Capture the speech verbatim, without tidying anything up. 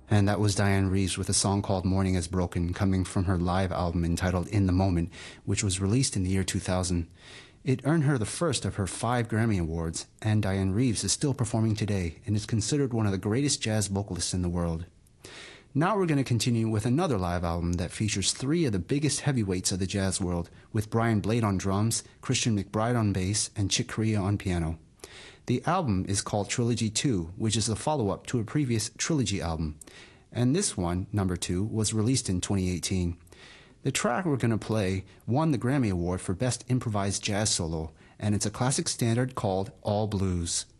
And that was Diane Reeves with a song called Morning Has Broken, coming from her live album entitled In the Moment, which was released in the year two thousand. It earned her the first of her five Grammy Awards, and Diane Reeves is still performing today and is considered one of the greatest jazz vocalists in the world. Now we're going to continue with another live album that features three of the biggest heavyweights of the jazz world, with Brian Blade on drums, Christian McBride on bass, and Chick Corea on piano. The album is called Trilogy two, which is a follow-up to a previous Trilogy album, and this one, number two, was released in twenty eighteen. The track we're going to play won the Grammy Award for Best Improvised Jazz Solo, and it's a classic standard called All Blues.